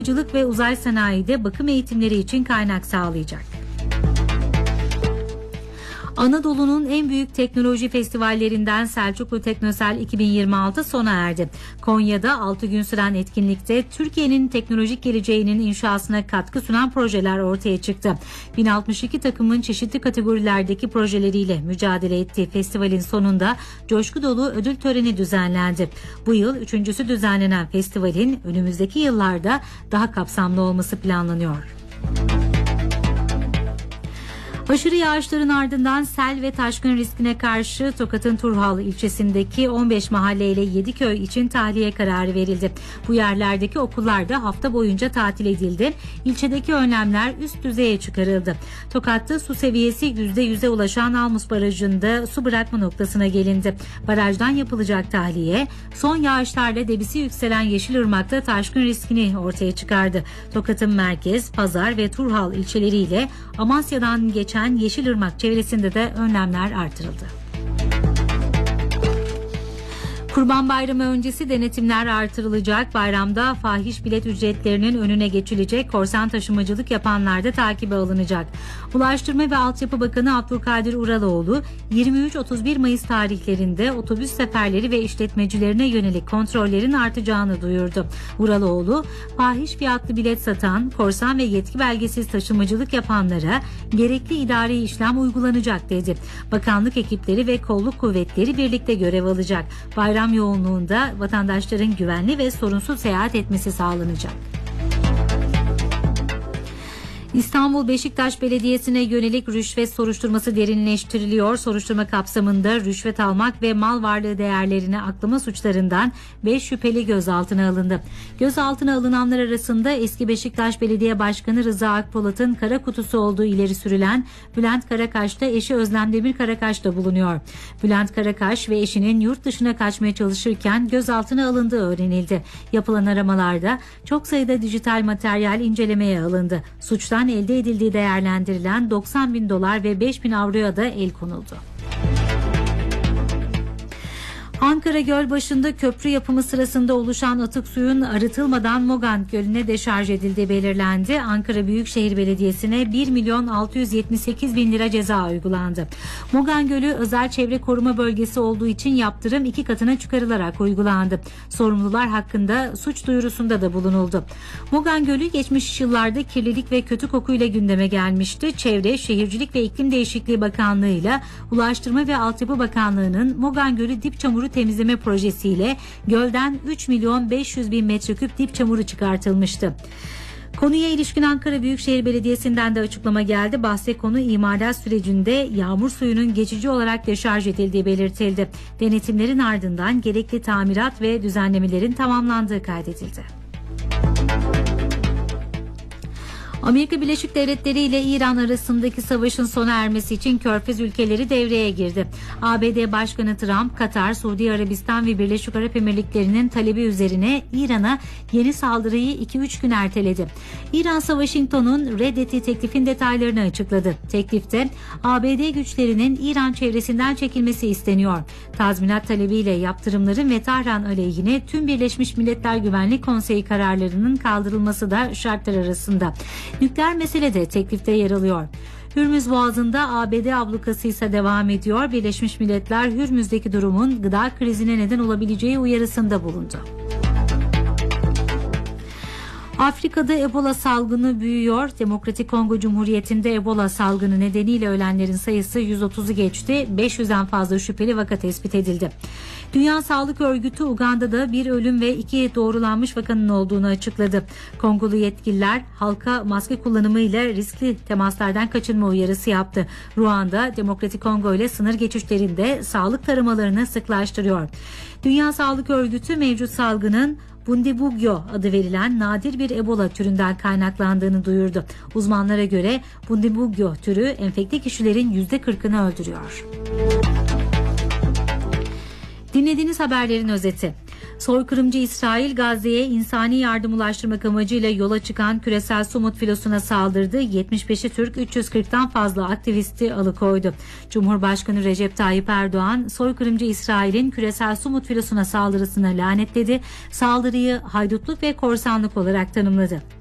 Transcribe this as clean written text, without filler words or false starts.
Havacılık ve uzay sanayide bakım eğitimleri için kaynak sağlayacak. Anadolu'nun en büyük teknoloji festivallerinden Selçuklu Teknosel 2026 sona erdi. Konya'da 6 gün süren etkinlikte Türkiye'nin teknolojik geleceğinin inşasına katkı sunan projeler ortaya çıktı. 1062 takımın çeşitli kategorilerdeki projeleriyle mücadele ettiği festivalin sonunda coşku dolu ödül töreni düzenlendi. Bu yıl üçüncüsü düzenlenen festivalin önümüzdeki yıllarda daha kapsamlı olması planlanıyor. Aşırı yağışların ardından sel ve taşkın riskine karşı Tokat'ın Turhal ilçesindeki 15 mahalle ile 7 köy için tahliye kararı verildi. Bu yerlerdeki okullar da hafta boyunca tatil edildi. İlçedeki önlemler üst düzeye çıkarıldı. Tokat'ta su seviyesi %100'e ulaşan Almus Barajı'nda su bırakma noktasına gelindi. Barajdan yapılacak tahliye, son yağışlarla debisi yükselen Yeşilırmak'ta taşkın riskini ortaya çıkardı. Tokat'ın merkez, Pazar ve Turhal ilçeleriyle Amasya'dan geçen Yeşilırmak çevresinde de önlemler artırıldı. Kurban Bayramı öncesi denetimler artırılacak. Bayramda fahiş bilet ücretlerinin önüne geçilecek. Korsan taşımacılık yapanlar da takibe alınacak. Ulaştırma ve Altyapı Bakanı Abdülkadir Uraloğlu 23-31 Mayıs tarihlerinde otobüs seferleri ve işletmecilerine yönelik kontrollerin artacağını duyurdu. Uraloğlu, fahiş fiyatlı bilet satan, korsan ve yetki belgesiz taşımacılık yapanlara gerekli idari işlem uygulanacak dedi. Bakanlık ekipleri ve kolluk kuvvetleri birlikte görev alacak. Bayram yoğunluğunda vatandaşların güvenli ve sorunsuz seyahat etmesi sağlanacak. İstanbul Beşiktaş Belediyesi'ne yönelik rüşvet soruşturması derinleştiriliyor. Soruşturma kapsamında rüşvet almak ve mal varlığı değerlerini aklama suçlarından 5 şüpheli gözaltına alındı. Gözaltına alınanlar arasında eski Beşiktaş Belediye Başkanı Rıza Akpolat'ın kara kutusu olduğu ileri sürülen Bülent Karakaş da eşi Özlem Demir Karakaş da bulunuyor. Bülent Karakaş ve eşinin yurt dışına kaçmaya çalışırken gözaltına alındığı öğrenildi. Yapılan aramalarda çok sayıda dijital materyal incelemeye alındı. Suçtan elde edildiği değerlendirilen $90.000 ve 5.000 avroya da el konuldu. Ankara Gölbaşı'nda köprü yapımı sırasında oluşan atık suyun arıtılmadan Mogan Gölü'ne deşarj edildiği belirlendi. Ankara Büyükşehir Belediyesi'ne 1.678.000 lira ceza uygulandı. Mogan Gölü özel çevre koruma bölgesi olduğu için yaptırım 2 katına çıkarılarak uygulandı. Sorumlular hakkında suç duyurusunda da bulunuldu. Mogan Gölü geçmiş yıllarda kirlilik ve kötü kokuyla gündeme gelmişti. Çevre, Şehircilik ve İklim Değişikliği Bakanlığı ile Ulaştırma ve Altyapı Bakanlığı'nın Mogan Gölü dip çamuru temizleme projesiyle gölden 3.500.000 metreküp dip çamuru çıkartılmıştı. Konuya ilişkin Ankara Büyükşehir Belediyesi'nden de açıklama geldi. Bahse konu imalat sürecinde yağmur suyunun geçici olarak deşarj edildiği belirtildi. Denetimlerin ardından gerekli tamirat ve düzenlemelerin tamamlandığı kaydedildi. Amerika Birleşik Devletleri ile İran arasındaki savaşın sona ermesi için Körfez ülkeleri devreye girdi. ABD Başkanı Trump, Katar, Suudi Arabistan ve Birleşik Arap Emirlikleri'nin talebi üzerine İran'a yeni saldırıyı 2-3 gün erteledi. İran, Washington'un reddettiği teklifin detaylarını açıkladı. Teklifte ABD güçlerinin İran çevresinden çekilmesi isteniyor. Tazminat talebiyle yaptırımların ve Tahran aleyhine tüm Birleşmiş Milletler Güvenlik Konseyi kararlarının kaldırılması da şartlar arasında. Nükleer mesele de teklifte yer alıyor. Hürmüz Boğazı'nda ABD ablukası ise devam ediyor. Birleşmiş Milletler Hürmüz'deki durumun gıda krizine neden olabileceği uyarısında bulundu. Afrika'da Ebola salgını büyüyor. Demokratik Kongo Cumhuriyeti'nde Ebola salgını nedeniyle ölenlerin sayısı 130'u geçti. 500'den fazla şüpheli vaka tespit edildi. Dünya Sağlık Örgütü Uganda'da bir ölüm ve 2 doğrulanmış vakanın olduğunu açıkladı. Kongolu yetkililer halka maske kullanımıyla riskli temaslardan kaçınma uyarısı yaptı. Ruanda, Demokratik Kongo ile sınır geçişlerinde sağlık taramalarını sıklaştırıyor. Dünya Sağlık Örgütü mevcut salgının Bundibugyo adı verilen nadir bir Ebola türünden kaynaklandığını duyurdu. Uzmanlara göre Bundibugyo türü enfekte kişilerin %40'ını öldürüyor. Dinlediğiniz haberlerin özeti. Soykırımcı İsrail, Gazze'ye insani yardım ulaştırmak amacıyla yola çıkan küresel Sumut filosuna saldırdı. 75'i Türk, 340'tan fazla aktivisti alıkoydu. Cumhurbaşkanı Recep Tayyip Erdoğan, soykırımcı İsrail'in küresel Sumut filosuna saldırısına lanetledi. Saldırıyı haydutluk ve korsanlık olarak tanımladı.